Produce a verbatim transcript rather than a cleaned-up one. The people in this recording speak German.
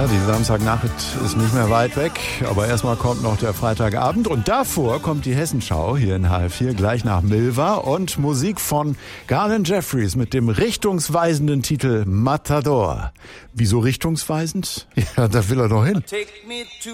die Samstagnacht ist nicht mehr weit weg, aber erstmal kommt noch der Freitagabend und davor kommt die Hessenschau hier in H F vier, gleich nach Milva und Musik von Garland Jeffries mit dem richtungsweisenden Titel Matador. Wieso richtungsweisend? Ja, da will er doch hin.